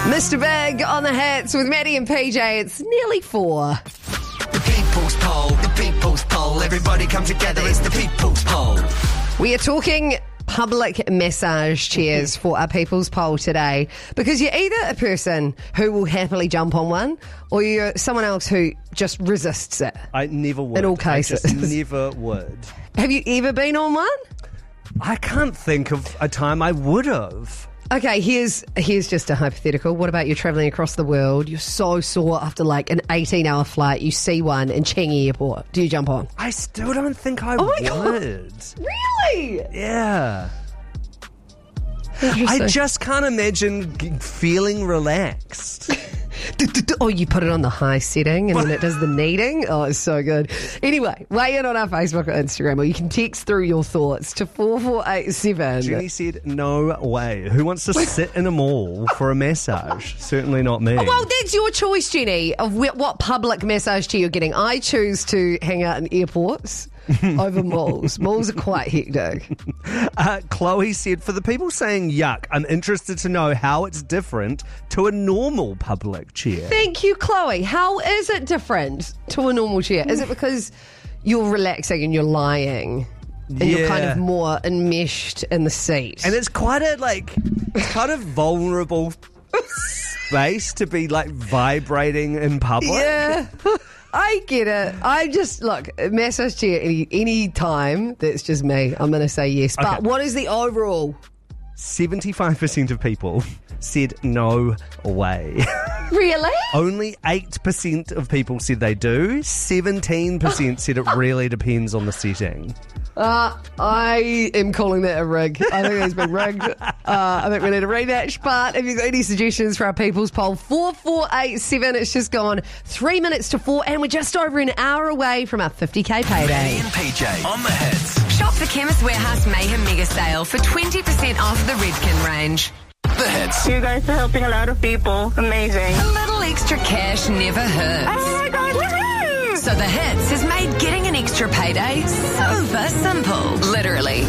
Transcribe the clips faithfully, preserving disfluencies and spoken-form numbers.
Mister Big on the hits with Maddie and P J. It's nearly four. The People's Poll, the People's Poll. Everybody come together, it's the People's Poll. We are talking public massage chairs for our People's Poll today, because you're either a person who will happily jump on one, or you're someone else who just resists it. I never would. In all cases. I just never would. Have you ever been on one? I can't think of a time I would have. Okay, here's here's just a hypothetical. What about you're travelling across the world, you're so sore after like an eighteen-hour flight, you see one in Changi Airport. Do you jump on? I still don't think I Oh my would. God. Really? Yeah. I just can't imagine g- feeling relaxed. Oh, you put it on the high setting and then it does the kneading. Oh, it's so good. Anyway, weigh in on our Facebook or Instagram, or you can text through your thoughts to four four eight seven. Jenny said, no way. Who wants to sit in a mall for a massage? Certainly not me. Oh, well, that's your choice, Jenny, of wh- what public massage chair you're getting. I choose to hang out in airports over malls. Malls are quite hectic. Uh, Chloe said, for the people saying yuck, I'm interested to know how it's different to a normal public chair. Thank you, Chloe. How is it different to a normal chair? Is it because you're relaxing and you're lying and Yeah. you're kind of more enmeshed in the seat? And it's quite a, like, it's kind of vulnerable space to be, like, vibrating in public. Yeah. I get it. I just, look, massage chair any, any time, that's just me. I'm going to say yes. But Okay. what is the overall? seventy-five percent of people said no way. Really? Only eight percent of people said they do. seventeen percent said it really depends on the setting. Uh, I am calling that a rig. I think it's been rigged. Uh, I think we need a rematch. But if you've got any suggestions for our People's Poll, four four eight seven. It's just gone three minutes to four, and we're just over an hour away from our fifty K payday. Maddie and P J on the hits. Shop the Chemist Warehouse Mayhem Mega Sale for twenty percent off the Redken range. The hits. You guys are helping a lot of people. Amazing. A little extra cash never hurts. Oh my God, woohoo! So the hits has made getting an extra payday super simple. Literally.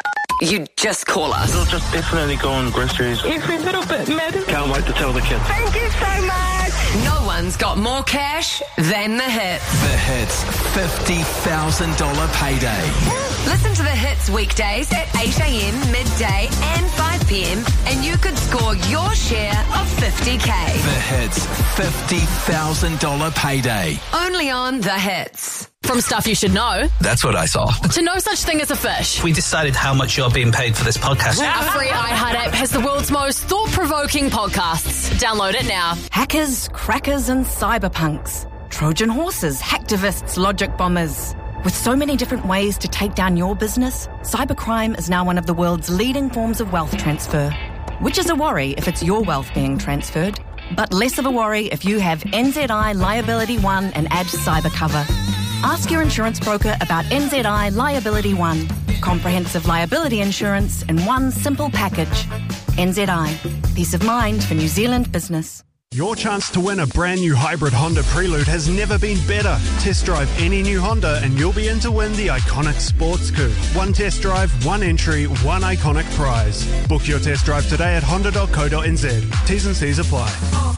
You just call us. It'll just definitely go on groceries. Every little bit matters. Can't wait to tell the kids. Thank you so much. No one's got more cash than the hits. The hits. fifty thousand dollars payday. Listen to the hits weekdays at eight a.m, midday and five p.m. and you could score your share of fifty K. The hits. fifty thousand dollars payday. Only on the hits. From stuff you should know That's what I saw. to no such thing as a fish. We decided how much you're being paid for this podcast. Our free iHeart app has the world's most thought-provoking podcasts. Download it now. Hackers, crackers and cyberpunks. Trojan horses, hacktivists, logic bombers. With so many different ways to take down your business, cybercrime is now one of the world's leading forms of wealth transfer. Which is a worry if it's your wealth being transferred, but less of a worry if you have N Z I Liability One and add cyber cover. Ask your insurance broker about N Z I Liability One. Comprehensive liability insurance in one simple package. N Z I. Peace of mind for New Zealand business. Your chance to win a brand new hybrid Honda Prelude has never been better. Test drive any new Honda and you'll be in to win the iconic sports coupe. One test drive, one entry, one iconic prize. Book your test drive today at honda dot co dot n z. T's and C's apply.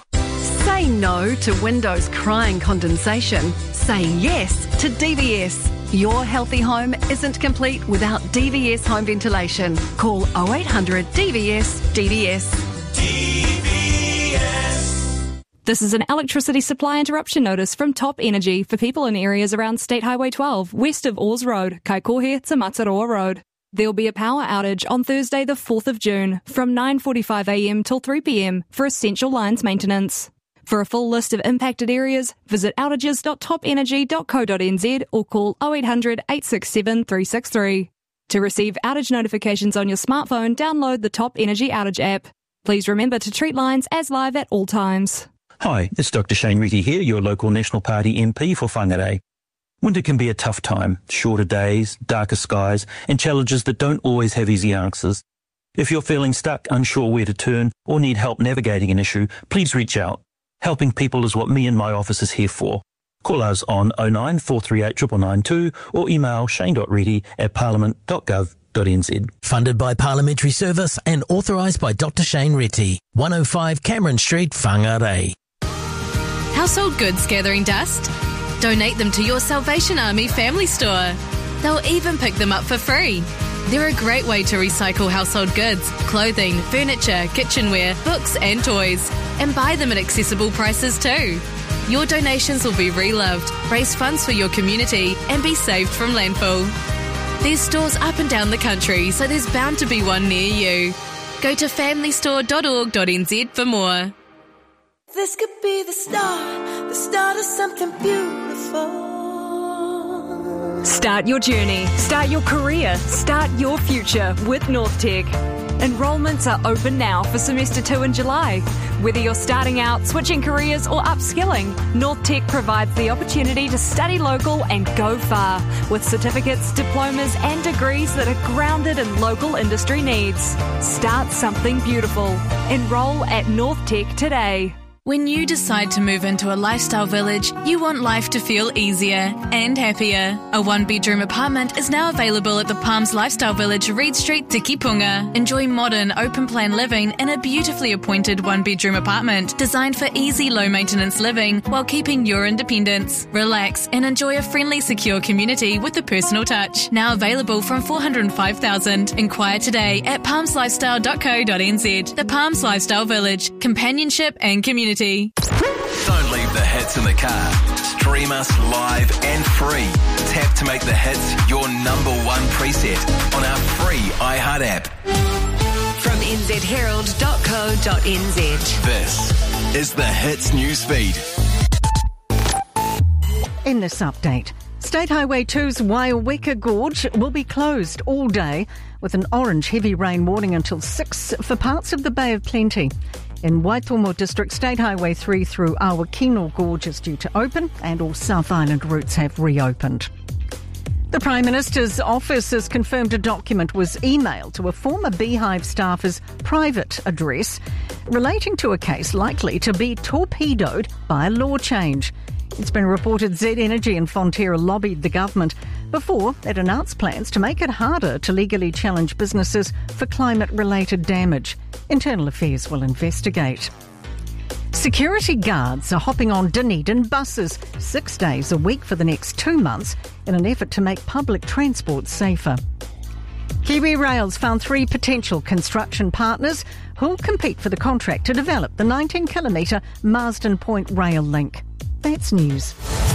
Say no to windows crying condensation. Say yes to D V S. Your healthy home isn't complete without D V S home ventilation. Call oh eight hundred D V S D V S. D V S. This is an electricity supply interruption notice from Top Energy for people in areas around State Highway twelve, west of Oars Road, Kaikohe to Mataroa Road. There'll be a power outage on Thursday the fourth of June from nine forty-five a.m. till three p.m. for essential lines maintenance. For a full list of impacted areas, visit outages dot top energy dot co dot n z or call oh eight hundred eight six seven three six three. To receive outage notifications on your smartphone, download the Top Energy Outage app. Please remember to treat lines as live at all times. Hi, it's Doctor Shane Reedy here, your local National Party M P for Whangarei. Winter can be a tough time, shorter days, darker skies, and challenges that don't always have easy answers. If you're feeling stuck, unsure where to turn, or need help navigating an issue, please reach out. Helping people is what me and my office is here for. Call us on oh nine four three eight nine nine two or email shane dot reedy at parliament dot gov dot n z. dot n z. Funded by Parliamentary Service and authorised by Doctor Shane Reti. one oh five Cameron Street, Whangarei. Household goods gathering dust? Donate them to your Salvation Army family store. They'll even pick them up for free. They're a great way to recycle household goods, clothing, furniture, kitchenware, books and toys, and buy them at accessible prices too. Your donations will be reloved, raise funds for your community, and be saved from landfill. There's stores up and down the country, so there's bound to be one near you. Go to family store dot org dot n z for more. This could be the start, the start of something beautiful. Start your journey, start your career, start your future with NorthTech. Enrolments are open now for semester two in July. Whether you're starting out, switching careers or upskilling, NorthTech provides the opportunity to study local and go far with certificates, diplomas and degrees that are grounded in local industry needs. Start something beautiful. Enrol at NorthTech today. When you decide to move into a lifestyle village, you want life to feel easier and happier. A one-bedroom apartment is now available at the Palms Lifestyle Village, Reed Street, Tikipunga. Enjoy modern, open-plan living in a beautifully appointed one-bedroom apartment designed for easy, low-maintenance living while keeping your independence. Relax and enjoy a friendly, secure community with a personal touch. Now available from four hundred five thousand dollars. Inquire today at palms lifestyle dot co dot n z. The Palms Lifestyle Village. Companionship and community. Don't leave the hits in the car. Stream us live and free. Tap to make the hits your number one preset on our free iHeart app. From n z herald dot co dot n z. This is the Hits newsfeed. In this update, State Highway two's Waiaweka Gorge will be closed all day with an orange heavy rain warning until six for parts of the Bay of Plenty. In Waitomo District, State Highway three through Awakino Gorge is due to open and all South Island routes have reopened. The Prime Minister's office has confirmed a document was emailed to a former Beehive staffer's private address relating to a case likely to be torpedoed by a law change. It's been reported Z Energy and Fonterra lobbied the government before it announced plans to make it harder to legally challenge businesses for climate-related damage. Internal Affairs will investigate. Security guards are hopping on Dunedin buses six days a week for the next two months in an effort to make public transport safer. Kiwi Rails found three potential construction partners who'll compete for the contract to develop the nineteen kilometre Marsden Point rail link. That's news.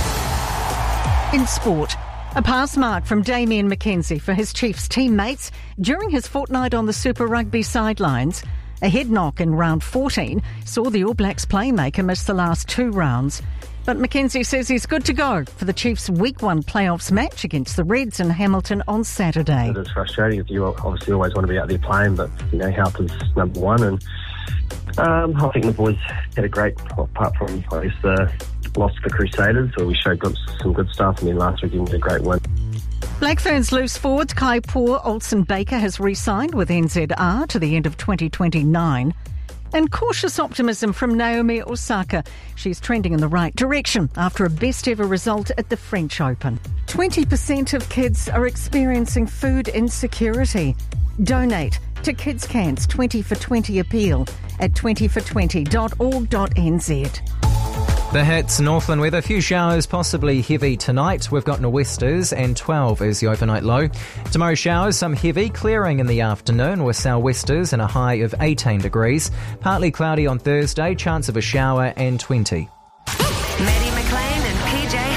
In sport, a pass mark from Damien McKenzie for his Chiefs teammates during his fortnight on the Super Rugby sidelines. A head knock in round fourteen saw the All Blacks playmaker miss the last two rounds. But McKenzie says he's good to go for the Chiefs' week one playoffs match against the Reds in Hamilton on Saturday. It's frustrating. You obviously always want to be out there playing, but you know, health is number one. And um, I think the boys had a great, apart from I guess the loss to the Crusaders, where we showed good, some good stuff, and then last weekend was a great win. Black Ferns loose forward Kai Poor Olsen Baker has re-signed with N Z R to the end of twenty twenty-nine. And cautious optimism from Naomi Osaka. She's trending in the right direction after a best-ever result at the French Open. twenty percent of kids are experiencing food insecurity. Donate to Kids Can's twenty for twenty appeal at twenty for twenty dot org dot n z. The hits, Northland weather, few showers, possibly heavy tonight. We've got nor'westers and twelve is the overnight low. Tomorrow showers, some heavy, clearing in the afternoon with sou'westers and a high of eighteen degrees. Partly cloudy on Thursday, chance of a shower and twenty. Maddie McLean and P J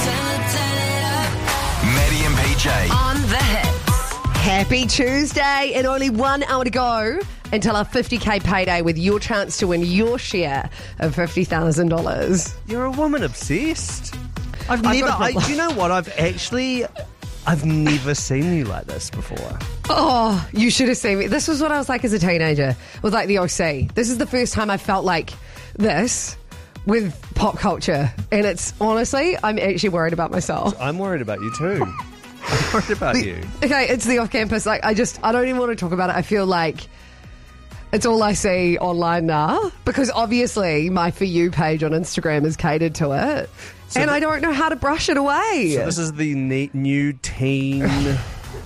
Harding. Maddie and P J. On the hits. Happy Tuesday and only one hour to go until our fifty k payday with your chance to win your share of fifty thousand dollars. You're a woman obsessed. I've I've never, got a I, problem. do you know what? I've actually, I've never seen you like this before. Oh, you should have seen me. This was what I was like as a teenager with like the O C. This is the first time I felt like this with pop culture. And it's honestly, I'm actually worried about myself. I'm worried about you too. I'm worried about you. Okay, it's the off-campus. Like, I just, I don't even want to talk about it. I feel like it's all I see online now because obviously my For You page on Instagram is catered to it. And the- I don't know how to brush it away. So this is the ne- new teen... It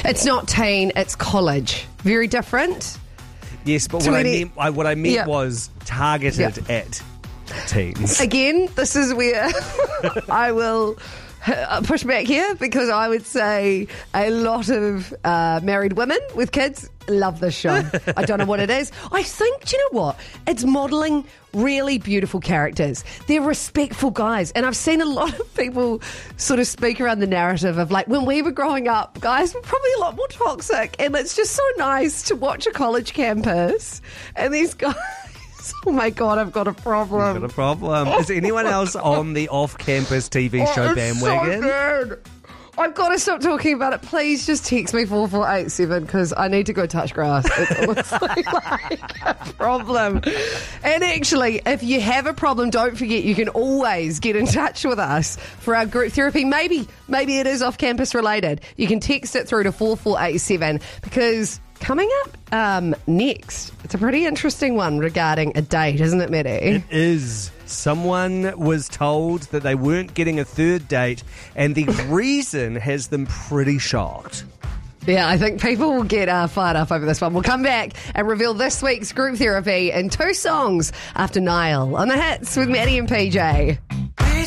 It's not teen, it's college. Very different. Yes, but what I twenty meant, I, what I meant Yeah. was targeted Yeah. at teens. Again, this is where I will uh, push back here because I would say a lot of uh, married women with kids love this show. I don't know what it is. I think, do you know what? It's modelling really beautiful characters. They're respectful guys. And I've seen a lot of people sort of speak around the narrative of like, when we were growing up, guys were probably a lot more toxic. And it's just so nice to watch a college campus and these guys. Oh my God, I've got a problem. Got a problem. Is anyone else on the off-campus T V show Oh, it's bandwagon? So good. I've got to stop talking about it. Please just text me four four eight seven because I need to go touch grass. It's honestly like a problem. And actually, if you have a problem, don't forget you can always get in touch with us for our group therapy. Maybe, maybe it is off-campus related. You can text it through to four four eight seven because coming up um, next, it's a pretty interesting one regarding a date, isn't it, Maddie? It is. Someone was told that they weren't getting a third date, and the reason has them pretty shocked. Yeah, I think people will get uh, fired up over this one. We'll come back and reveal this week's group therapy in two songs after Niall on the hits with Maddie and P J.